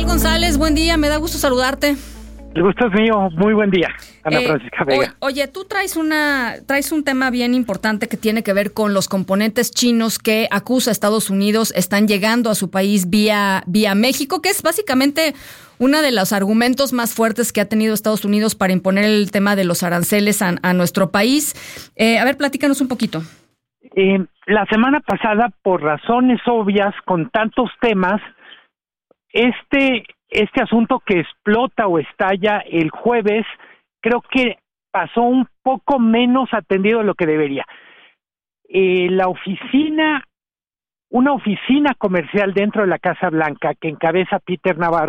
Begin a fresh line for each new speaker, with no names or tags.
González, buen día, me da gusto saludarte.
El gusto es mío, muy buen día, Ana Francisca Vega.
Oye, tú traes un tema bien importante que tiene que ver con los componentes chinos que acusa a Estados Unidos están llegando a su país vía México, que es básicamente uno de los argumentos más fuertes que ha tenido Estados Unidos para imponer el tema de los aranceles a nuestro país. A ver, platícanos un poquito.
La semana pasada, por razones obvias, con tantos temas, este asunto que explota o estalla el jueves, creo que pasó un poco menos atendido de lo que debería. Una oficina comercial dentro de la Casa Blanca que encabeza Peter Navarro,